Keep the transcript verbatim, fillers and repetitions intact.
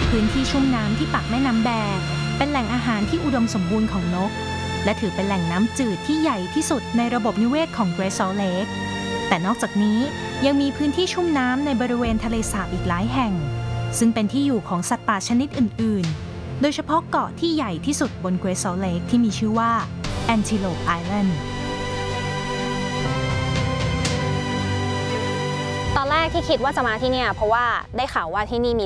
พื้นที่ชุ่มน้ำที่ปากแม่น้ำแบร์เป็นแหล่งอาหารที่อุดมสมบูรณ์ของนกและถือเป็นแหล่งน้ำจืดที่ใหญ่ที่สุดในระบบนิเวศของ Great Salt Lake แต่นอกจากนี้ยังมีพื้นที่ชุ่มน้ำในบริเวณทะเลสาบอีกหลายแห่งซึ่งเป็นที่อยู่ของสัตว์ป่าชนิดอื่นๆโดยเฉพาะเกาะที่ใหญ่ที่สุดบน Great Salt Lake ที่มีชื่อว่า Antelope Island ตอนแรกที่คิดว่าจะมาที่เนี่ยเพราะว่าได้ข่าวว่าที่นี่มี